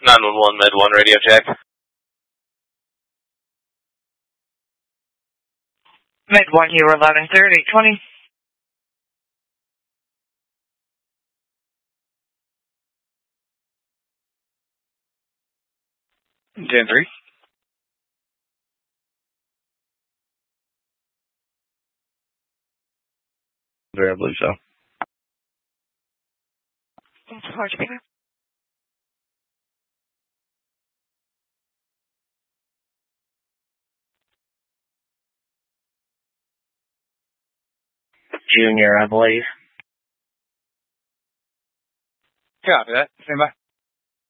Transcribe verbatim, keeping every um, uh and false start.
nine one one Med one Radio check. Med one, you were eleven thirty, twenty. ten three. Very, I believe so. Junior, I believe. Copy that. Stand by.